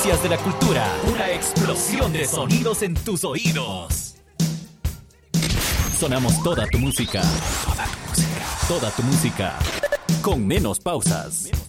noticias de la cultura. Una explosión de sonidos en tus oídos. Sonamos toda tu música. Toda tu música. Con menos pausas.